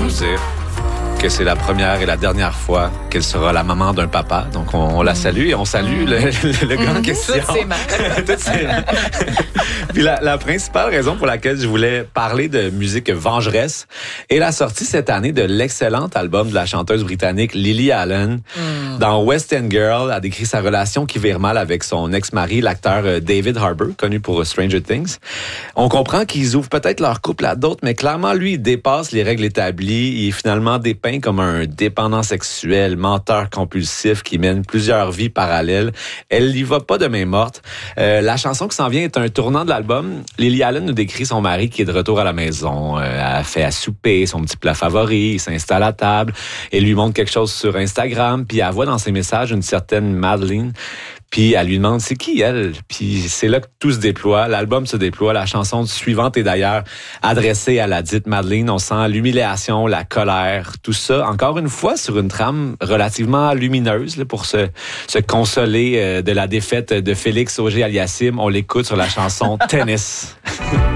nous dire que c'est la première et la dernière fois qu'elle sera la maman d'un papa. Donc, on la salue et on salue le gars en question. Toutes ses mères. Toutes ses mères. Puis la principale raison pour laquelle je voulais parler de musique vengeresse est la sortie cette année de l'excellent album de la chanteuse britannique Lily Allen. Dans West End Girl, a décrit sa relation qui vire mal avec son ex-mari, l'acteur David Harbour, connu pour Stranger Things. On comprend qu'ils ouvrent peut-être leur couple à d'autres, mais clairement, lui, il dépasse les règles établies. Il est finalement dépeint comme un dépendant sexuel, menteur compulsif qui mène plusieurs vies parallèles. Elle y va pas de main morte. La chanson qui s'en vient est un tournant de l'album. Lily Allen nous décrit son mari qui est de retour à la maison. Elle fait à souper son petit plat favori, il s'installe à table et lui montre quelque chose sur Instagram, puis elle voit dans ses messages une certaine Madeleine. Puis elle lui demande c'est qui elle. Puis c'est là que tout se déploie, l'album se déploie. La chanson suivante est d'ailleurs adressée à la dite Madeleine. On sent l'humiliation, la colère, tout ça. Encore une fois sur une trame relativement lumineuse là, pour se consoler de la défaite de Félix Auger-Aliassime. On l'écoute sur la chanson Tennis.